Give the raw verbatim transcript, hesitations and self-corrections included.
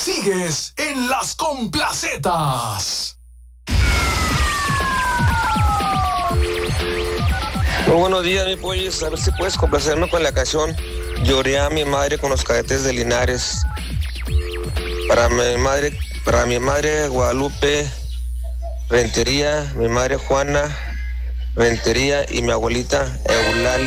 Sigues en Las Complacetas. Muy buenos días, mi pollis. A ver si puedes complacerme con la canción Lloré a mi madre con los Cadetes de Linares. Para mi madre, para mi madre Guadalupe Rentería, mi madre Juana Rentería y mi abuelita Eulalia.